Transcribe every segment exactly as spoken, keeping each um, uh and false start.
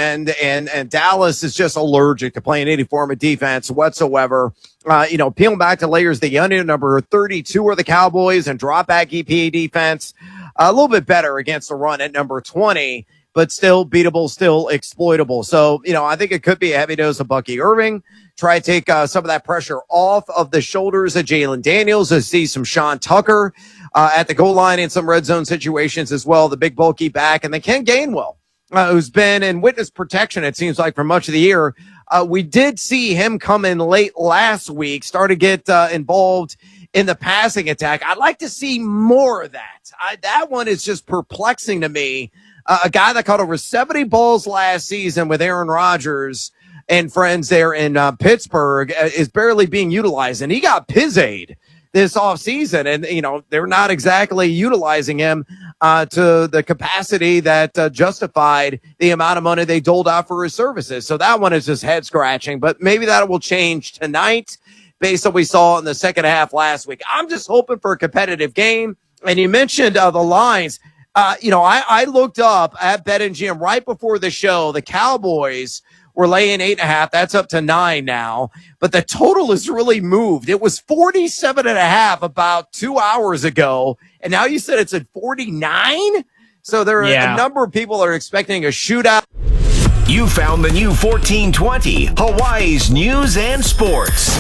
end, and, and Dallas is just allergic to playing any form of defense whatsoever. Uh, you know, peeling back the layers, the onion, number thirty-two are the Cowboys, and drop back E P A defense uh, a little bit better against the run at number twenty, but still beatable, still exploitable. So, you know, I think it could be a heavy dose of Bucky Irving. Try to take uh, some of that pressure off of the shoulders of Jalen Daniels, to see some Sean Tucker uh, at the goal line in some red zone situations as well, the big bulky back, and then Ken Gainwell, uh, who's been in witness protection, it seems like, for much of the year. Uh, we did see him come in late last week, start to get uh, involved in the passing attack. I'd like to see more of that. I, that one is just perplexing to me. Uh, a guy that caught over seventy balls last season with Aaron Rodgers and friends there in uh, Pittsburgh uh, is barely being utilized. And he got Pizzade this offseason. And, you know, they're not exactly utilizing him uh, to the capacity that uh, justified the amount of money they doled out for his services. So that one is just head scratching. But maybe that will change tonight based on what we saw in the second half last week. I'm just hoping for a competitive game. And you mentioned uh, the lines. Uh, you know, I, I looked up at BetMGM right before the show. The Cowboys were laying eight and a half. That's up to nine now. But the total has really moved. It was forty-seven and a half about two hours ago. And now you said it's at forty-nine? So there are yeah. a number of people that are expecting a shootout. You found the new fourteen twenty, Hawaii's News and Sports.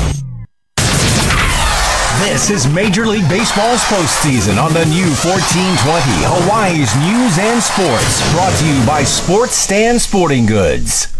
This is Major League Baseball's postseason on the new fourteen twenty, Hawaii's News and Sports, brought to you by Sports Stand Sporting Goods.